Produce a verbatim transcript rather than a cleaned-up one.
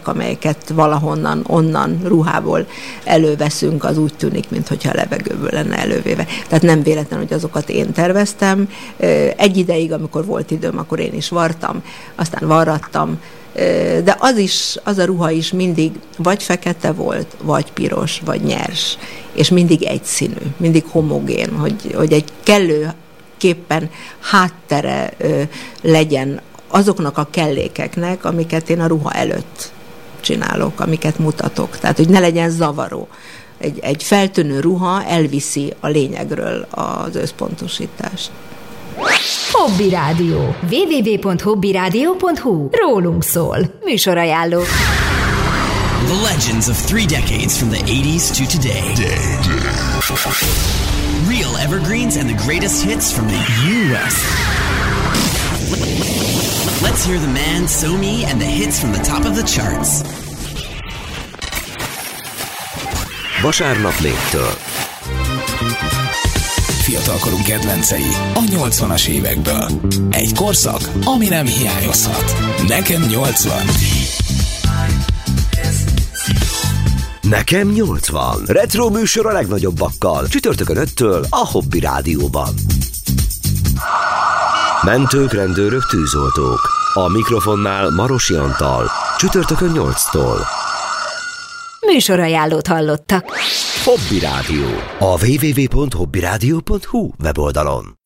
amelyeket valahonnan, onnan ruhából előveszünk, az úgy tűnik, mintha a levegőből lenne elővéve. Tehát nem véletlen, hogy azokat én terveztem. Egy ideig, amikor volt időm, akkor én is vartam, aztán varrattam, de az is, az a ruha is mindig vagy fekete volt, vagy piros, vagy nyers, és mindig egyszínű, mindig homogén, hogy, hogy egy kellőképpen háttere legyen azoknak a kellékeknek, amiket én a ruha előtt csinálok, amiket mutatok. Tehát, hogy ne legyen zavaró. Egy, egy feltűnő ruha elviszi a lényegről az összpontosítást. Hobby Rádió. double-u double-u double-u pont hobby rádió pont hu. Rólunk szól. Műsorajánló. The legends of three decades from the eighties to today. Real evergreens and the greatest hits from the U S. Let's hear the man, Somi, and the hits from the top of the charts. Vasárnap négytől. Fiatalkorunk kedvencei a nyolcvanas évekből. Egy korszak, ami nem hiányozhat. Nekem nyolcvan. Nekem nyolcvan. Retro műsor a legnagyobbakkal. Csütörtökön öttől a Hobby Rádióban. Mentők, rendőrök, tűzoltók. A mikrofonnál Marosi Antal. Csütörtökön nyolctól. Műsorajánlót hallottak. Hobby Rádió. A double-u double-u double-u pont hobby rádió pont hu weboldalon.